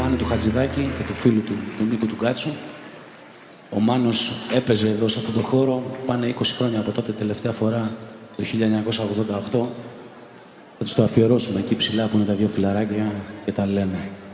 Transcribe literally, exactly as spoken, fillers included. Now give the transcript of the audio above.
Μάνου του Χατζηδάκη και του φίλου του, του Νίκου του Γκάτσου. Ο Μάνος έπαιζε εδώ σε αυτό το χώρο, πάνε είκοσι χρόνια από τότε, τελευταία φορά το χίλια εννιακόσια ογδόντα οκτώ. Θα τους το αφιερώσουμε εκεί ψηλά που είναι τα δύο φιλαράκια και τα λένε.